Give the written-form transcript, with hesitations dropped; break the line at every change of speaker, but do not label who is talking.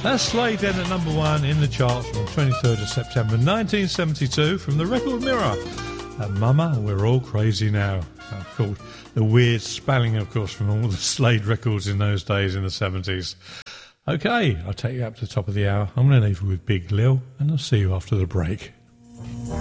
That's Slade then at number 1 in the charts from the 23rd of September 1972 from the Record Mirror. Mama, We're All Crazy Now. Of course, the weird spelling, of course, from all the Slade records in those days in the 70s. OK, I'll take you up to the top of the hour. I'm going to leave you with Big Lil, and I'll see you after the break.